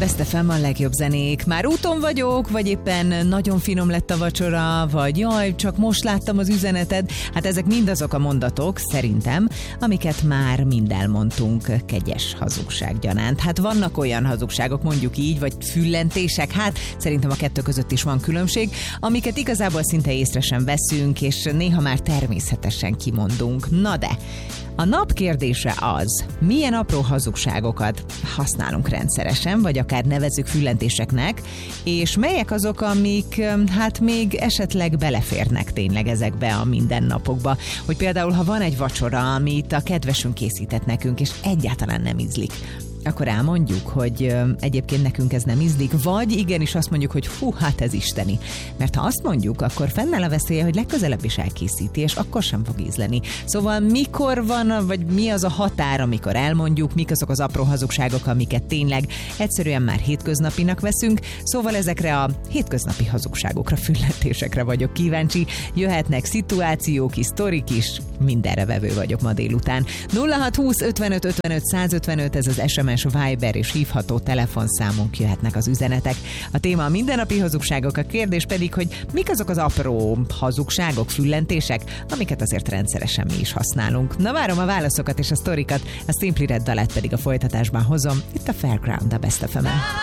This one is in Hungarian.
Best FM a legjobb zenék. Már úton vagyok, vagy éppen nagyon finom lett a vacsora, vagy jaj, csak most láttam az üzeneted. Hát ezek mind azok a mondatok, szerintem, amiket már mind elmondtunk kegyes hazugság gyanánt. Hát vannak olyan hazugságok, mondjuk így, vagy füllentések, hát szerintem a kettő között is van különbség, amiket igazából szinte észre sem veszünk, és néha már természetesen kimondunk. Na de, a nap kérdése az, milyen apró hazugságokat használunk rendszeresen, vagy akár nevezzük füllentéseknek, és melyek azok, amik hát még esetleg beleférnek tényleg ezekbe a mindennapokba. Hogy például, ha van egy vacsora, amit a kedvesünk készített nekünk, és egyáltalán nem ízlik, akkor elmondjuk, hogy egyébként nekünk ez nem ízlik, vagy igenis azt mondjuk, hogy hú, hát ez isteni. Mert ha azt mondjuk, akkor fennáll a veszélye, hogy legközelebb is elkészíti, és akkor sem fog ízleni. Szóval mikor van, vagy mi az a határ, amikor elmondjuk, mik azok az apró hazugságok, amiket tényleg egyszerűen már hétköznapinak veszünk. Szóval ezekre a hétköznapi hazugságokra, füllentésekre vagyok kíváncsi. Jöhetnek szituációk is, sztorik is, mindenre vevő vagyok ma délután. 0620 55 55 155, ez az SMS, Viber és hívható telefonszámunk, jöhetnek az üzenetek. A téma a mindennapi hazugságok, a kérdés pedig, hogy mik azok az apró hazugságok, füllentések, amiket azért rendszeresen mi is használunk. Na, várom a válaszokat és a sztorikat, a Simply Red dalát pedig a folytatásban hozom, itt a Fairground, a Best FM-en.